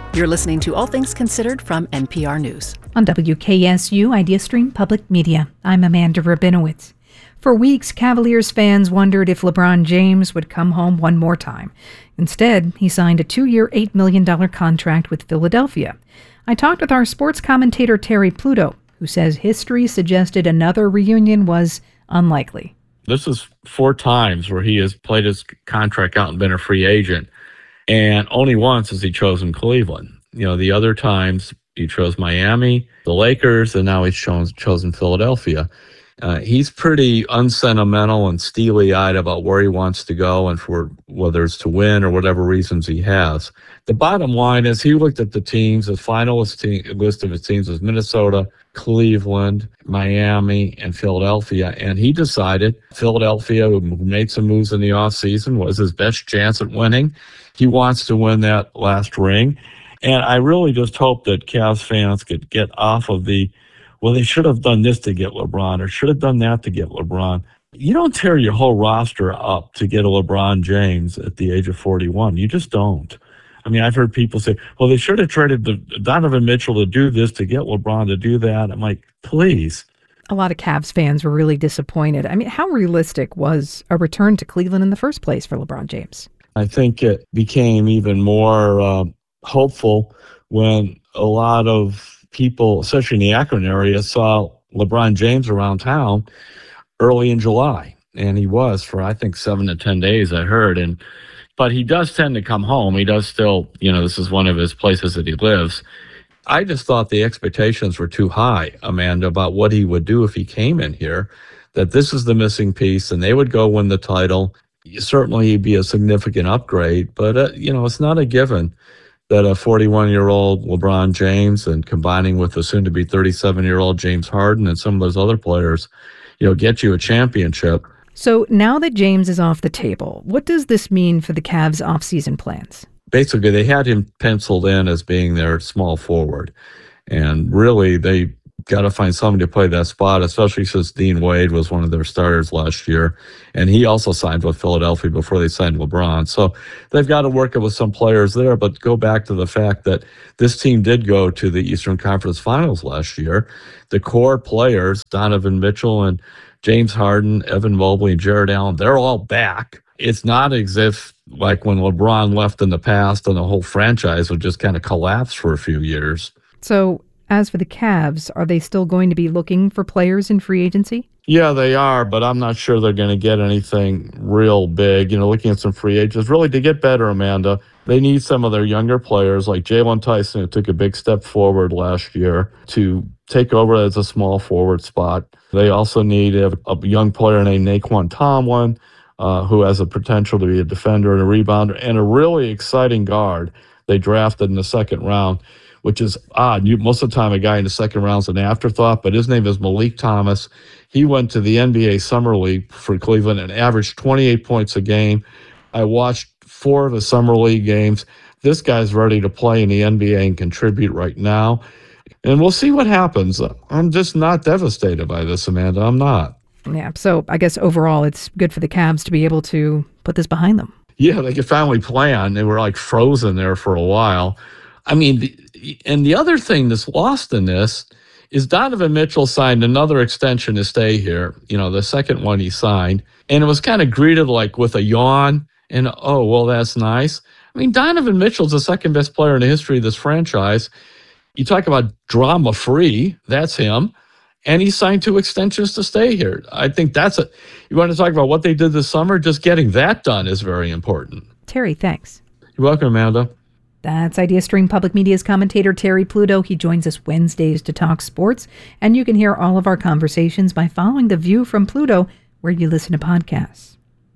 You're listening to All Things Considered from NPR News. On WKSU IdeaStream Public Media, I'm Amanda Rabinowitz. For weeks, Cavaliers fans wondered if LeBron James would come home one more time. Instead, he signed a 2-year, $8 million contract with Philadelphia. I talked with our sports commentator Terry Pluto, who says history suggested another reunion was unlikely. This is 4 times where he has played his contract out and been a free agent. And only once has he chosen Cleveland. The other times he chose Miami, the Lakers, and now he's chosen Philadelphia. He's pretty unsentimental and steely-eyed about where he wants to go and for whether it's to win or whatever reasons he has. The bottom line is he looked at the teams, his list of his teams was Minnesota, Cleveland, Miami, and Philadelphia, and he decided Philadelphia, who made some moves in the offseason, was his best chance at winning. He wants to win that last ring, and I really just hope that Cavs fans could get off of they should have done this to get LeBron or should have done that to get LeBron. You don't tear your whole roster up to get a LeBron James at the age of 41. You just don't. I mean, I've heard people say, well, they should have traded Donovan Mitchell to do this, to get LeBron to do that. I'm like, please. A lot of Cavs fans were really disappointed. I mean, how realistic was a return to Cleveland in the first place for LeBron James? I think it became even more hopeful when a lot of people, especially in the Akron area, saw LeBron James around town early in July. And he was for, I think, 7 to 10 days, I heard. But he does tend to come home. He does still, this is one of his places that he lives. I just thought the expectations were too high, Amanda, about what he would do if he came in here, that this is the missing piece and they would go win the title. Certainly he'd be a significant upgrade, but, it's not a given that a 41-year-old LeBron James and combining with a soon-to-be 37-year-old James Harden and some of those other players, get you a championship. So now that James is off the table, what does this mean for the Cavs' offseason plans? Basically, they had him penciled in as being their small forward. And really, they got to find somebody to play that spot, especially since Dean Wade was one of their starters last year. And he also signed with Philadelphia before they signed LeBron. So they've got to work it with some players there, but go back to the fact that this team did go to the Eastern Conference Finals last year. The core players, Donovan Mitchell and James Harden, Evan Mobley, and Jared Allen, they're all back. It's not as if like when LeBron left in the past and the whole franchise would just kind of collapse for a few years. So as for the Cavs, are they still going to be looking for players in free agency? Yeah, they are, but I'm not sure they're going to get anything real big. Looking at some free agents, really to get better, Amanda, they need some of their younger players like Jalen Tyson, who took a big step forward last year, to take over as a small forward spot. They also need a young player named Naquan Tomlin, who has a potential to be a defender and a rebounder, and a really exciting guard they drafted in the second round, which is odd. Most of the time, a guy in the second round is an afterthought, but his name is Malik Thomas. He went to the NBA Summer League for Cleveland and averaged 28 points a game. I watched 4 of the Summer League games. This guy's ready to play in the NBA and contribute right now. And we'll see what happens. I'm just not devastated by this, Amanda. I'm not. Yeah, so I guess overall it's good for the Cavs to be able to put this behind them. Yeah, they could finally plan. They were like frozen there for a while. I mean, and the other thing that's lost in this is Donovan Mitchell signed another extension to stay here, the second one he signed, and it was kind of greeted like with a yawn and, oh, well, that's nice. I mean, Donovan Mitchell's the second best player in the history of this franchise. You talk about drama-free, that's him, and he signed 2 extensions to stay here. I think you want to talk about what they did this summer? Just getting that done is very important. Terry, thanks. You're welcome, Amanda. That's IdeaStream Public Media's commentator Terry Pluto. He joins us Wednesdays to talk sports, and you can hear all of our conversations by following The View from Pluto where you listen to podcasts.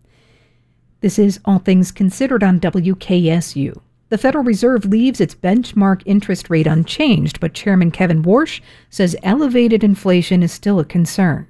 This is All Things Considered on WKSU. The Federal Reserve leaves its benchmark interest rate unchanged, but Chairman Kevin Warsh says elevated inflation is still a concern.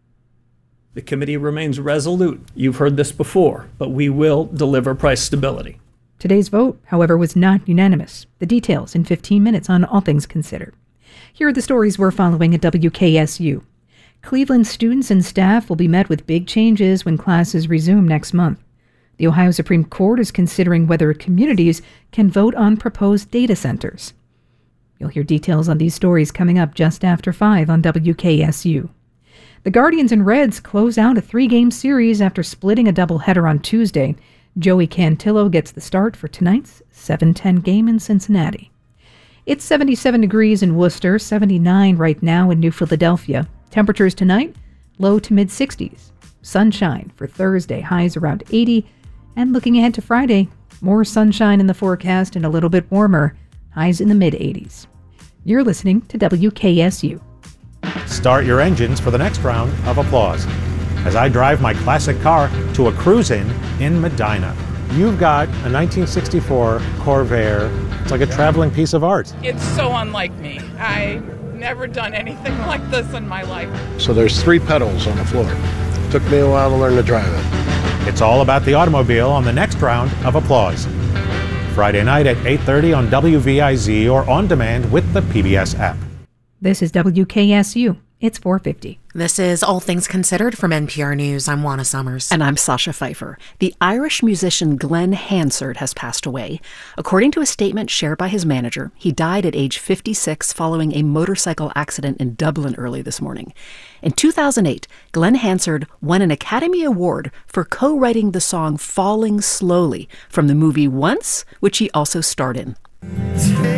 The committee remains resolute. You've heard this before, but we will deliver price stability. Today's vote, however, was not unanimous. The details in 15 minutes on All Things Considered. Here are the stories we're following at WKSU. Cleveland students and staff will be met with big changes when classes resume next month. The Ohio Supreme Court is considering whether communities can vote on proposed data centers. You'll hear details on these stories coming up just after 5 on WKSU. The Guardians and Reds close out a 3-game series after splitting a doubleheader on Tuesday. Joey Cantillo gets the start for tonight's 7:10 game in Cincinnati. It's 77 degrees in Worcester, 79 right now in New Philadelphia. Temperatures tonight, low to mid-60s. Sunshine for Thursday, highs around 80. And looking ahead to Friday, more sunshine in the forecast and a little bit warmer, highs in the mid-80s. You're listening to WKSU. Start your engines for the next round of applause as I drive my classic car to a cruise-in in Medina. You've got a 1964 Corvair. It's like a traveling piece of art. It's so unlike me. I've never done anything like this in my life. So there's 3 pedals on the floor. Took me a while to learn to drive it. It's all about the automobile on the next round of applause. Friday night at 8:30 on WVIZ or on demand with the PBS app. This is WKSU. It's 4:50. This is All Things Considered from NPR News. I'm Juana Summers. And I'm Sasha Pfeiffer. The Irish musician Glenn Hansard has passed away. According to a statement shared by his manager, he died at age 56 following a motorcycle accident in Dublin early this morning. In 2008, Glenn Hansard won an Academy Award for co-writing the song Falling Slowly from the movie Once, which he also starred in.